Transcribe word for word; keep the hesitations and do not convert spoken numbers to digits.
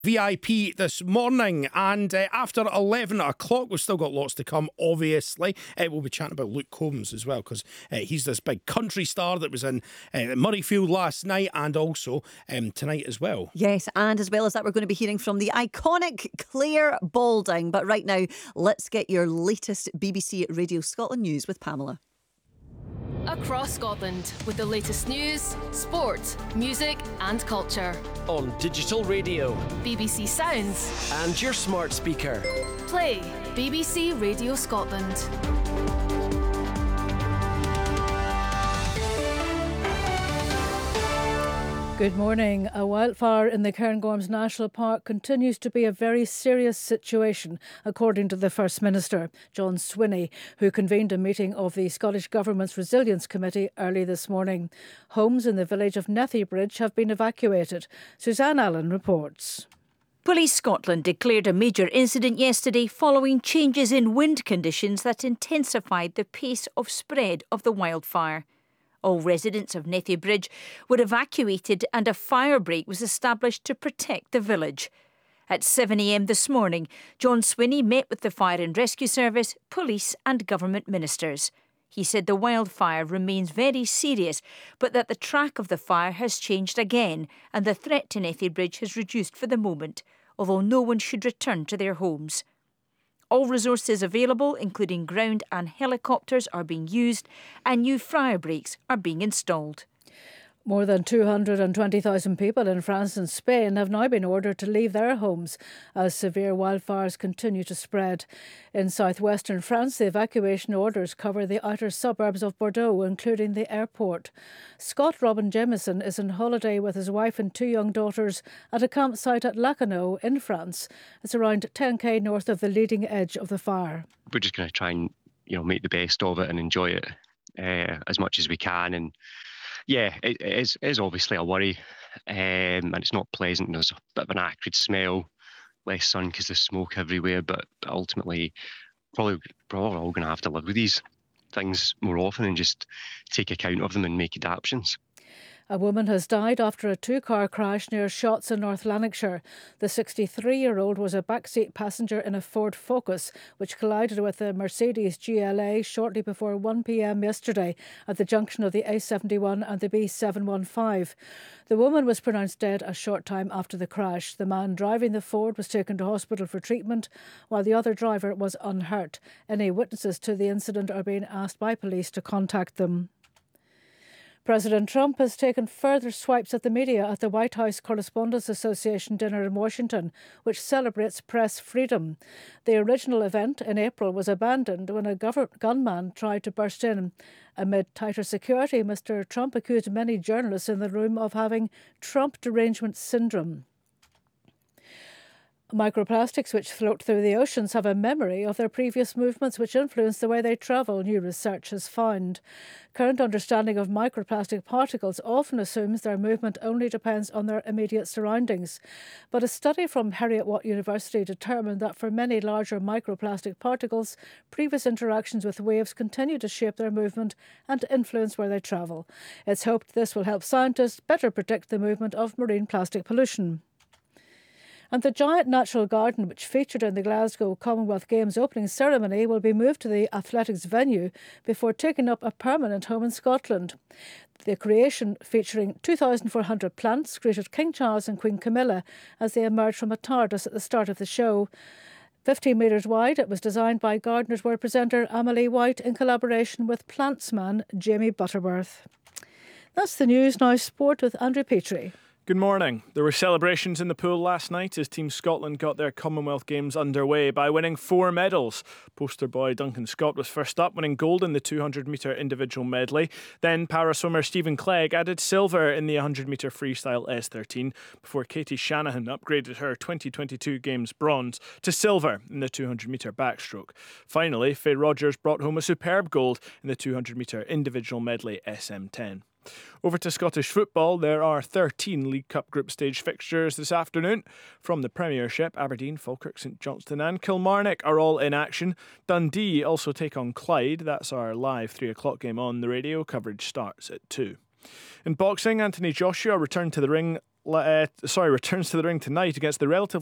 V I P this morning, and uh, after eleven o'clock we've still got lots to come. Obviously uh, we'll be chatting about Luke Combs as well, because uh, he's this big country star that was in uh, Murrayfield last night and also um, tonight as well. Yes, and as well as that we're going to be hearing from the iconic Claire Balding. But right now let's get your latest B B C Radio Scotland news with Pamela. Across Scotland with the latest news, sport, music and culture. On digital radio, B B C Sounds and your smart speaker. Play B B C Radio Scotland. Good morning. A wildfire in the Cairngorms National Park continues to be a very serious situation, according to the First Minister, John Swinney, who convened a meeting of the Scottish Government's Resilience Committee early this morning. Homes in the village of Nethybridge have been evacuated. Suzanne Allen reports. Police Scotland declared a major incident yesterday following changes in wind conditions that intensified the pace of spread of the wildfire. All residents of Nethybridge were evacuated and a fire break was established to protect the village. At seven a m this morning, John Swinney met with the Fire and Rescue Service, police and government ministers. He said the wildfire remains very serious, but that the track of the fire has changed again and the threat to Nethybridge has reduced for the moment, although no one should return to their homes. All resources available, including ground and helicopters, are being used and new fire breaks are being installed. More than two hundred twenty thousand people in France and Spain have now been ordered to leave their homes as severe wildfires continue to spread. In southwestern France, the evacuation orders cover the outer suburbs of Bordeaux, including the airport. Scott Robin Jemison is on holiday with his wife and two young daughters at a campsite at Lacanau in France. It's around ten k north of the leading edge of the fire. We're just going to try and, you know, make the best of it and enjoy it uh, as much as we can. And yeah, it, it, is, it is obviously a worry, um, and it's not pleasant. There's a bit of an acrid smell, less sun because there's smoke everywhere, but ultimately probably, probably all going to have to live with these things more often and just take account of them and make adaptations. A woman has died after a two-car crash near Shotts in North Lanarkshire. The sixty-three-year-old was a backseat passenger in a Ford Focus, which collided with a Mercedes G L A shortly before one p m yesterday at the junction of the A seventy-one and the B seven one five. The woman was pronounced dead a short time after the crash. The man driving the Ford was taken to hospital for treatment, while the other driver was unhurt. Any witnesses to the incident are being asked by police to contact them. President Trump has taken further swipes at the media at the White House Correspondents Association dinner in Washington, which celebrates press freedom. The original event in April was abandoned when a gov- gunman tried to burst in. Amid tighter security, Mister Trump accused many journalists in the room of having Trump derangement syndrome. Microplastics which float through the oceans have a memory of their previous movements which influence the way they travel, new research has found. Current understanding of microplastic particles often assumes their movement only depends on their immediate surroundings. But a study from Heriot-Watt University determined that for many larger microplastic particles, previous interactions with waves continue to shape their movement and influence where they travel. It's hoped this will help scientists better predict the movement of marine plastic pollution. And the giant natural garden, which featured in the Glasgow Commonwealth Games opening ceremony, will be moved to the athletics venue before taking up a permanent home in Scotland. The creation, featuring two thousand four hundred plants, greeted King Charles and Queen Camilla as they emerged from a TARDIS at the start of the show. fifteen metres wide, it was designed by Gardeners' World presenter Amelie White in collaboration with plantsman Jamie Butterworth. That's the news. Now sport with Andrew Petrie. Good morning. There were celebrations in the pool last night as Team Scotland got their Commonwealth Games underway by winning four medals. Poster boy Duncan Scott was first up, winning gold in the two hundred metre individual medley. Then para-swimmer Stephen Clegg added silver in the one hundred metre freestyle S thirteen before Katie Shanahan upgraded her twenty twenty-two Games bronze to silver in the two hundred metre backstroke. Finally, Faye Rogers brought home a superb gold in the two hundred metre individual medley S M ten. Over to Scottish football, there are thirteen League Cup group stage fixtures this afternoon. From the Premiership, Aberdeen, Falkirk, St Johnstone and Kilmarnock are all in action. Dundee also take on Clyde. That's our live three o'clock game on the radio. Coverage starts at two. In boxing, Anthony Joshua returned to the ring uh, sorry, returns to the ring tonight against the relatively